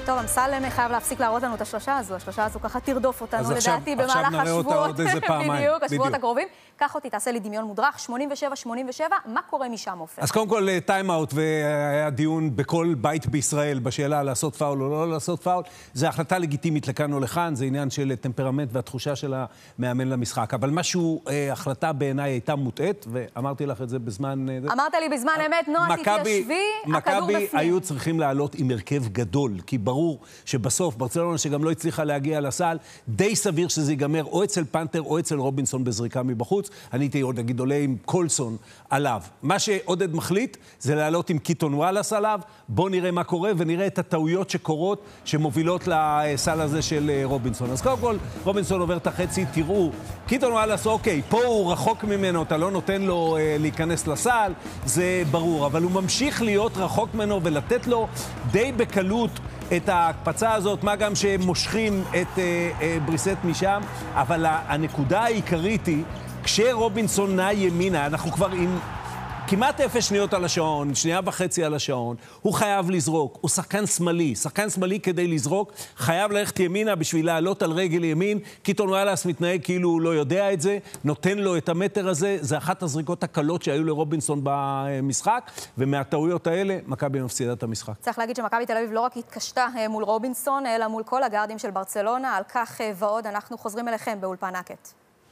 טוב, אמסלם חייב להפסיק להראות לנו את השלושה הזו. השלושה הזו ככה תרדוף אותנו לדעתי במהלך השבועות. בדיוק, השבועות הקרובים. קח אותי, תעשה לי דמיון מודרך, 87, מה קורה משם, עופר? אז קודם כל טיים-אאוט, והיה דיון בכל בית בישראל בשאלה לעשות פאול או לא לעשות פאול. זו החלטה לגיטימית לכאן או לכאן, זה עניין של טמפרמנט והתחושה של המאמן למשחק. אבל משהו, החלטה בעיניי הייתה מוטעת, ואמרתי לך את זה בזמן... אמרת לי בזמן אמת, נועה, תתיישבי, הכדור בפנים. מכבי היו צריכים לעלות עם הרכב גדול, כי ברור שבסוף ברצלונה שגם לא הצליחה להגיע לסל, די סביר שזה ייגמר או אצל פנתר או אצל רובינסון בזריקה מבחוץ. אני הייתי עוד נגיד עולה עם קולסון עליו. מה שעודד מחליט זה לעלות עם קיטון וואלאס עליו. בואו נראה מה קורה ונראה את הטעויות שקורות שמובילות לסל הזה של רובינסון. אז קודם כל, רובינסון עובר את החצי, תראו, קיטון וואלאס, אוקיי, פה הוא רחוק ממנו, אתה לא נותן לו להיכנס לסל, זה ברור, אבל הוא ממשיך להיות רחוק ממנו ולתת לו די בקלות את ההקפצה הזאת, מה גם שמושכים את בריסט משם, אבל הנקודה העיקרית היא, כשרובינסון נע ימינה, אנחנו כבר עם כמעט 0 שניות על השעון, 1.5 על השעון, הוא חייב לזרוק, הוא שחקן שמאלי כדי לזרוק, חייב ללכת ימינה בשביל לעלות על רגל ימין, קיטון וואלאס מתנהג כאילו הוא לא יודע את זה, נותן לו את המטר הזה, זה אחת הזריקות הקלות שהיו לרובינסון במשחק, ומהטעויות האלה, מכבי מפסידה את המשחק. צריך להגיד שמכבי תל אביב לא רק התקשתה מול רובינסון, אלא מול כל הגארדים של ברצלונה, על כך ועוד אנחנו חוזרים אליכם באולפן הקט.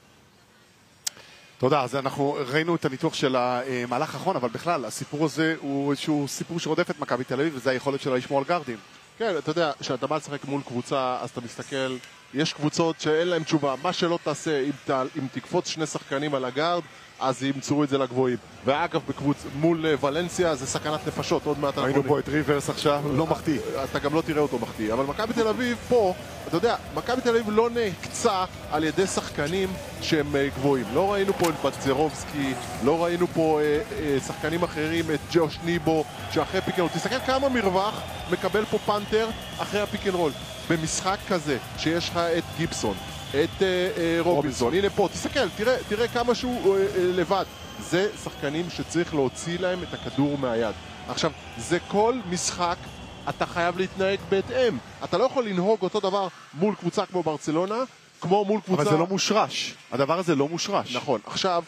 תודה, אז אנחנו ראינו את הניתוח של המהלך האחרון, אבל בכלל, הסיפור הזה הוא איזשהו סיפור שרודף את מכבי תל אביב, וזה היכולת שלה לשמור על גארדים. כן, אתה יודע, כשאתה בא לשחק מול קבוצה, אז אתה מסתכל, יש קבוצות שאין להם תשובה, מה שלא תעשה, אם תקפוץ 2 שחקנים על הגארד, אז ימצאו את זה לגבוהים. ואגב, מול ולנסיה זה סכנת נפשות, עוד מעט ראינו פה את ריברס עכשיו, לא מחטיא. אתה גם לא תראה אותו מחטיא. אבל מכבי תל אביב פה, אתה יודע, מכבי תל אביב לא נקצה על ידי שחקנים שהם גבוהים. לא ראינו פה את בלצרובסקי, לא ראינו פה שחקנים אחרים, את ג'וש ניבו, שאחרי פיקנרול. תסתכל כמה מרווח מקבל פה פנתר אחרי הפיקנרול. במשחק כזה, שיש לך את גיבסון, את רובינסון, הנה פה, תסתכל, תראה כמה שהוא לבד. זה שחקנים שצריך להוציא להם את הכדור מהיד. עכשיו, זה כל משחק, אתה חייב להתנהג בהתאם. אתה לא יכול לנהוג אותו דבר מול קבוצה כמו ברצלונה, כמו מול קבוצה... אבל זה לא מושרש. הדבר הזה לא מושרש. נכון. עכשיו,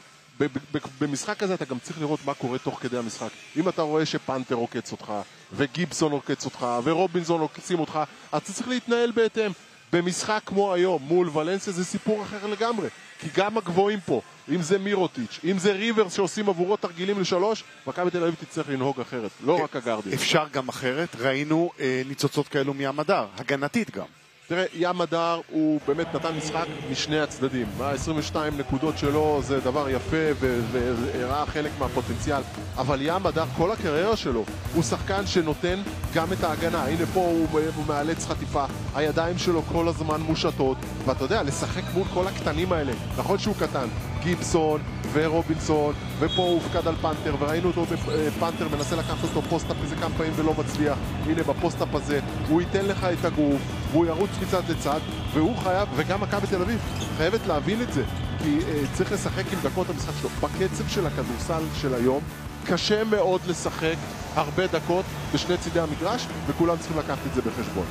במשחק הזה אתה גם צריך לראות מה קורה תוך כדי המשחק. אם אתה רואה שפנתר עוקץ אותך, וגיבסון עוקץ אותך, ורובינסון עוקצים אותך, אז אתה צריך להתנהל בהתאם. במשחק כמו היום מול ולנסיה זה סיפור אחר לגמרי, כי גם הגבוהים פה, אם זה מירוטיץ', אם זה ריברס שעושים עבורו תרגילים ל3, מכבי תל אביב תצטרך לנהוג אחרת, לא רק הגארדים. אפשר גם אחרת, ראינו ניצוצות כאלו מים הדר, הגנתית גם. תראה, ים הדר הוא באמת נתן משחק משני הצדדים. 22 נקודות שלו זה דבר יפה והראה חלק מהפוטנציאל. אבל ים הדר, כל הקריירה שלו, הוא שחקן שנותן גם את ההגנה. הנה פה הוא מאלץ חטיפה, הידיים שלו כל הזמן מושטות. ואתה יודע, לשחק מול כל הקטנים האלה. נכון שהוא קטן, גיבסון ורובינסון, ופה הוא הופקד על פנתר, וראינו אותו בפנתר מנסה לקחת אותו פוסט-אפ איזה כמה פעמים ולא מצליח. הנה בפוסט-אפ הזה, הוא ייתן לך את הגוף, והוא ירוץ מצד לצד, והוא חייב, וגם מכבי תל אביב חייבת להבין את זה, כי צריך לשחק עם דקות המשחק שלו. בקצב של הכדורסל של היום, קשה מאוד לשחק הרבה דקות בשני צידי המגרש, וכולם צריכים לקחת את זה בחשבון.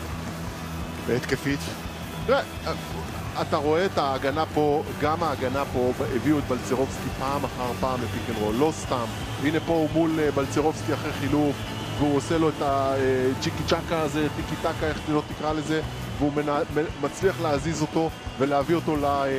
והתקפית? תראה, אתה רואה את ההגנה פה, גם ההגנה פה, הביאו את בלצרובסקי פעם אחר פעם לפיק-אנד-רול, לא סתם. הנה פה הוא מול בלצרובסקי אחרי חילוף, והוא עושה לו את הצ'יקי צ'קה הזה, טיקי טקה, איך לא תקרא לזה, והוא מצליח להזיז אותו ולהביא אותו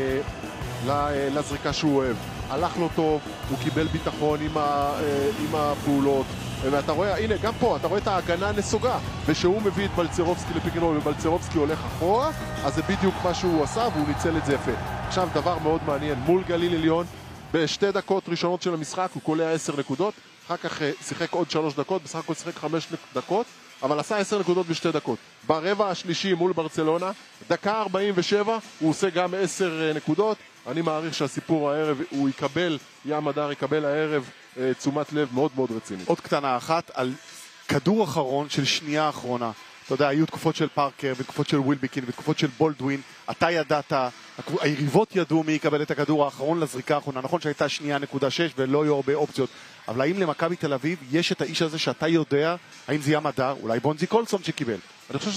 לזריקה שהוא אוהב. הלך לו טוב, הוא קיבל ביטחון עם הפעולות, ואתה רואה, הנה גם פה, אתה רואה את ההגנה נסוגה, ושהוא מביא את בלצרובסקי לפיק-אנד-רול ובלצרובסקי הולך אחורה, אז זה בדיוק מה שהוא עשה והוא ניצל את זה יפה. עכשיו דבר מאוד מעניין, מול גליל עליון, בשתי דקות ראשונות של המשחק הוא קולע 10 נקודות, אחר כך שיחק עוד 3 דקות, בסך הכל שיחק 5 דקות, אבל עשה 10 נקודות בשתי דקות. ברבע השלישי מול ברצלונה, דקה 47, הוא עושה גם 10 נקודות. אני מעריך שהסיפור הערב, הוא יקבל, ים הדר יקבל הערב תשומת לב מאוד מאוד רצינית. עוד קטנה אחת על כדור אחרון של שנייה האחרונה. אתה יודע, היו תקופות של פארקר ותקופות של ווילביקין ותקופות של בולדווין. אתה ידעת, היריבות ידעו מי יקבל את הכדור האחרון לזריקה האחרונה. נכון שהייתה 2.6 ולא היו הרבה אופציות. אבל האם למכבי תל אביב יש את האיש הזה שאתה יודע, האם זה ים הדר, אולי בונזי קולסון שקיבל? אני חושב